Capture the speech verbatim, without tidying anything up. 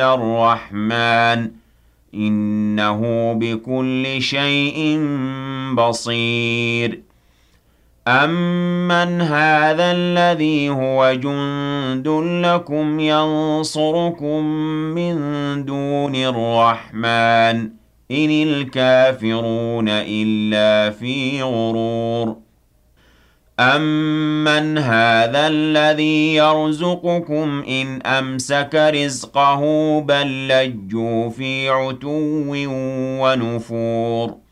الرحمن إنه بكل شيء بصير أَمَّنْ هَٰذَا الَّذِي هُوَ جُندٌ لَّكُمْ يَنصُرُكُم مِّن دُونِ الرَّحْمَٰنِ ۚ إِنِ الْكَافِرُونَ إِلَّا فِي غُرُورٍ أَمَّنْ هَٰذَا الَّذِي يَرْزُقُكُمْ إِنْ أَمْسَكَ رِزْقَهُ بَل لَّجُّوا فِي عُتُوٍّ وَنُفُورٍ